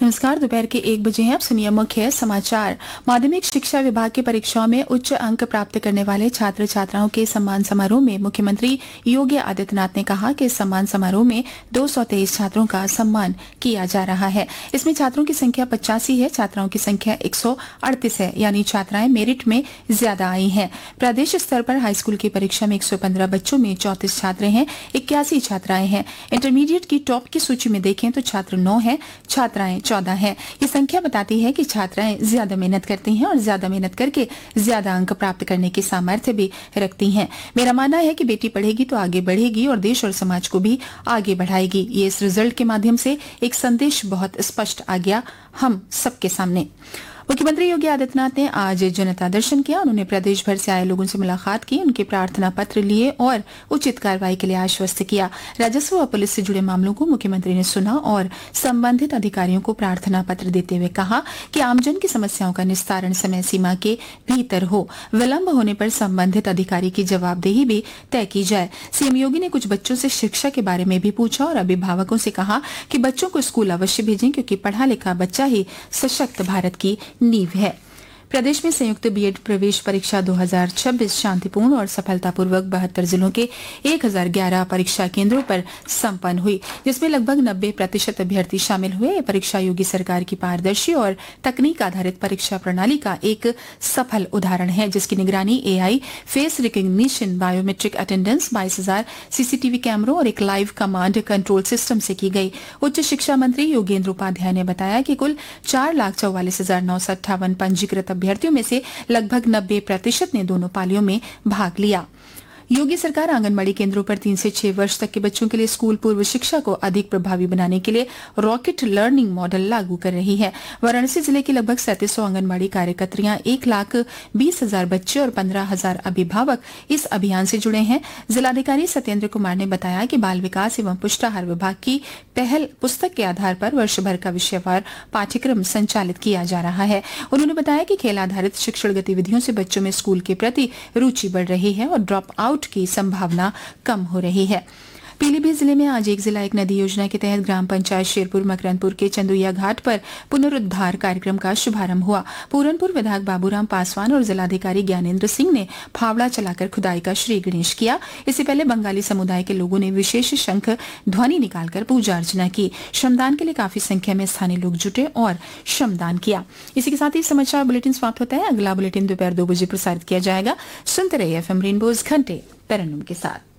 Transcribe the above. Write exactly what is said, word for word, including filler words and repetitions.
नमस्कार। दोपहर के एक बजे हैं। अब सुनिए मुख्य समाचार। माध्यमिक शिक्षा विभाग की परीक्षाओं में उच्च अंक प्राप्त करने वाले छात्र छात्राओं के सम्मान समारोह में मुख्यमंत्री योगी आदित्यनाथ ने कहा कि इस सम्मान समारोह में दो सौ तेईस छात्रों का सम्मान किया जा रहा है। इसमें छात्रों की संख्या पचासी है, छात्राओं की संख्या एक सौ अड़तीस है, यानी छात्राएं मेरिट में ज्यादा आई हैं। प्रदेश स्तर पर हाईस्कूल की परीक्षा में एक सौ पंद्रह बच्चों में चौंतीस छात्र हैं, इक्यासी छात्राएं हैं। इंटरमीडिएट की टॉप की सूची में देखें तो छात्र नौ है, छात्राएं चौदह है। ये संख्या बताती है कि छात्राएं ज्यादा मेहनत करती हैं और ज्यादा मेहनत करके ज्यादा अंक प्राप्त करने की सामर्थ्य भी रखती हैं। मेरा मानना है कि बेटी पढ़ेगी तो आगे बढ़ेगी और देश और समाज को भी आगे बढ़ाएगी। ये इस रिजल्ट के माध्यम से एक संदेश बहुत स्पष्ट आ गया हम सबके सामने। मुख्यमंत्री योगी आदित्यनाथ ने आज जनता दर्शन किया। उन्होंने प्रदेश भर से आए लोगों से मुलाकात की, उनके प्रार्थना पत्र लिए और उचित कार्रवाई के लिए आश्वस्त किया। राजस्व और पुलिस से जुड़े मामलों को मुख्यमंत्री ने सुना और संबंधित अधिकारियों को प्रार्थना पत्र देते हुए कहा कि आमजन की समस्याओं का निस्तारण समय सीमा के भीतर हो। विलंब होने पर संबंधित अधिकारी की जवाबदेही भी तय की जाए। सीएम योगी ने कुछ बच्चों से शिक्षा के बारे में भी पूछा और अभिभावकों से कहा कि बच्चों को स्कूल अवश्य भेजें, क्योंकि पढ़ा लिखा बच्चा ही सशक्त भारत की नींव है। प्रदेश में संयुक्त बीएड प्रवेश परीक्षा दो हज़ार छब्बीस शांतिपूर्ण और सफलतापूर्वक बहत्तर जिलों के एक हज़ार ग्यारह परीक्षा केंद्रों पर संपन्न हुई, जिसमें लगभग नब्बे प्रतिशत अभ्यर्थी शामिल हुए। ये परीक्षा योगी सरकार की पारदर्शी और तकनीक आधारित परीक्षा प्रणाली का एक सफल उदाहरण है, जिसकी निगरानी AI, face recognition, biometric attendance, बाईस हजार सीसीटीवी कैमरों और एक लाइव कमांड कंट्रोल सिस्टम से की गई। उच्च शिक्षा मंत्री योगेंद्र उपाध्याय ने बताया कि कुल चार लाख चौवालीस हजार नौ सौ अट्ठावन पंजीकृत अभ्यर्थियों में से लगभग नब्बे प्रतिशत ने दोनों पालियों में भाग लिया। योगी सरकार आंगनबाड़ी केंद्रों पर तीन से छह वर्ष तक के बच्चों के लिए स्कूल पूर्व शिक्षा को अधिक प्रभावी बनाने के लिए रॉकेट लर्निंग मॉडल लागू कर रही है। वाराणसी जिले की लगभग सैंतीस सौ आंगनबाड़ी कार्यकर्त्रियां, एक लाख बीस हजार बच्चे और पंद्रह हजार अभिभावक इस अभियान से जुड़े हैं। जिलाधिकारी सत्येंद्र कुमार ने बताया कि बाल विकास एवं पुष्टाहार विभाग की पहल पुस्तक के आधार पर वर्ष भर का विषयवार पाठ्यक्रम संचालित किया जा रहा है। उन्होंने बताया कि खेल आधारित शिक्षण गतिविधियों से बच्चों में स्कूल के प्रति रुचि बढ़ रही है और ड्रॉप आउट की संभावना कम हो रही है। पीलीभीत जिले में आज एक जिला एक नदी योजना के तहत ग्राम पंचायत शेरपुर मकरंदपुर के चंदुइया घाट पर पुनरुद्धार कार्यक्रम का शुभारंभ हुआ। पूरनपुर विधायक बाबूराम पासवान और जिलाधिकारी ज्ञानेंद्र सिंह ने फावड़ा चलाकर खुदाई का श्री गणेश किया। इससे पहले बंगाली समुदाय के लोगों ने विशेष शंख ध्वनि निकालकर पूजा अर्चना की। श्रमदान के लिए काफी संख्या में स्थानीय लोग जुटे और श्रमदान किया। इसी के साथ ही समाचार बुलेटिन समाप्त होता है। अगला बुलेटिन दोपहर दो बजे प्रसारित किया जाएगा। सुनते रहिए एफएम रेनबोज घंटे तरन्नुम के साथ।